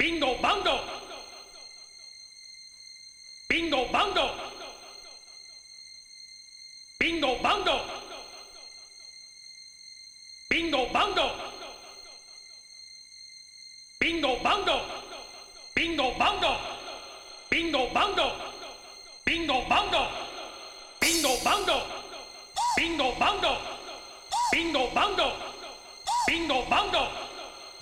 Bingo bongo. Bingo bongo. Bingo bongo. Bingo bongo. Bingo bongo. Bingo bongo. Bingo bongo. Bingo bongo. Bingo bongo. Bingo bongo. Bingo bongo. Bingo bongo.